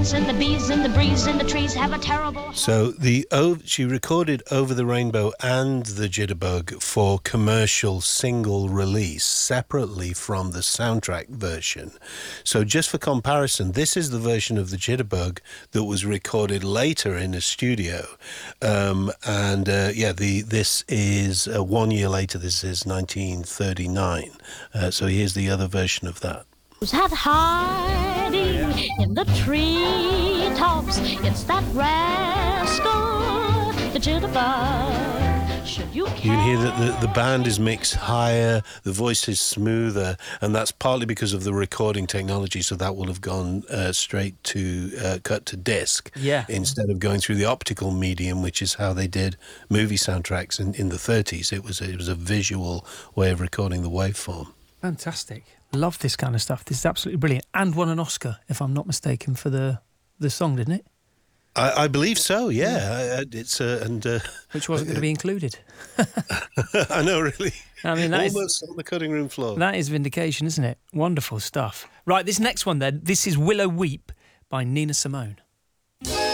birds and the bees and the breeze and the trees have a terrible... So she recorded Over the Rainbow and the Jitterbug for commercial single release separately from the soundtrack version. So just for comparison, this is the version of the Jitterbug that was recorded later in a studio. This is 1 year later. This is 1939. So here's the other version of that. Who's that hiding in the treetops? It's that rascal, the Jitterbug. Should you can hear that the band is mixed higher, the voice is smoother, and that's partly because of the recording technology, so that will have gone straight to cut to disc instead of going through the optical medium, which is how they did movie soundtracks in the 30s. It was a visual way of recording the waveform. Fantastic. Love this kind of stuff. This is absolutely brilliant. And won an Oscar, if I'm not mistaken, for the song, didn't it? I believe so, yeah. Which wasn't going to be included. I know, really. I mean, that almost on the cutting room floor. That is vindication, isn't it? Wonderful stuff. Right, this next one then. This is Willow Weep by Nina Simone.